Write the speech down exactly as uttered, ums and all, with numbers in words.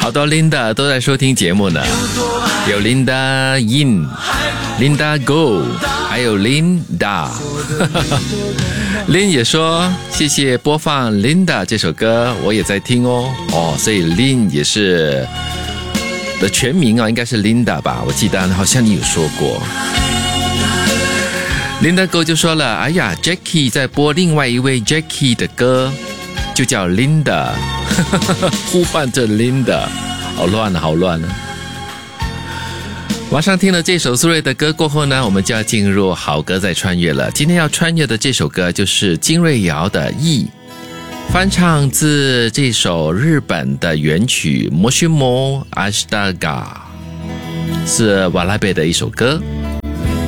好多 Linda 都在收听节目呢，有 Linda Yin、Linda Go， 还有 Linda。Lin 也说谢谢播放 Linda 这首歌，我也在听哦。哦，所以 Lin 也是的全名啊，应该是 Linda 吧？我记得好像你有说过。Linda Go 就说了，哎呀 ，Jackie 在播另外一位 Jackie 的歌，就叫 Linda， 呼唤着 Linda， 好乱啊，好乱啊。马上听了这首苏芮的歌过后呢，我们就要进入好歌再穿越了。今天要穿越的这首歌就是金瑞瑶的《忆》，翻唱自这首日本的原曲《Moshimo Ashita ga》，是瓦拉贝的一首歌。